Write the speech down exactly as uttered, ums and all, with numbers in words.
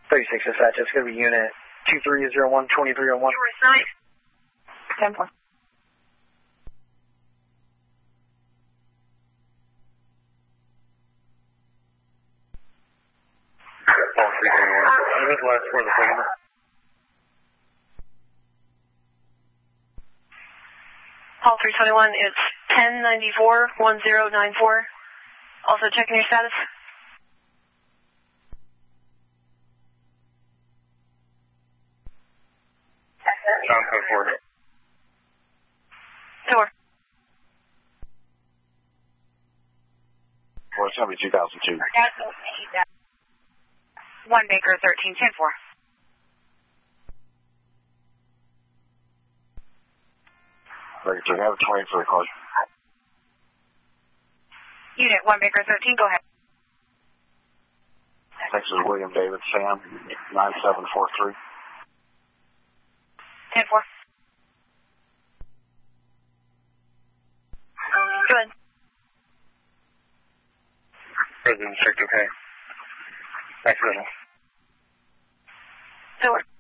thirty-six dispatch, it's going to be unit two three zero one, two three zero one. ten four. Paul three three one. What was the last four of the phone number? Paul three twenty-one, it's ten ninety-four, one zero nine four. Also checking your status. John code four. Tour. Four seventy two thousand two. One Baker thirteen ten four. Baker two, have a twenty for the call. Unit one Baker thirteen, go ahead. Texas William David Sam nine seven four three. ten four. Good. President checked okay. Thanks, President. Tour.